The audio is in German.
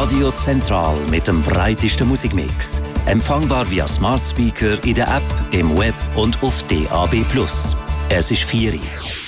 Radio Zentral mit dem breitesten Musikmix. Empfangbar via Smart Speaker in der App, im Web und auf DAB+. Es ist 4 Uhr.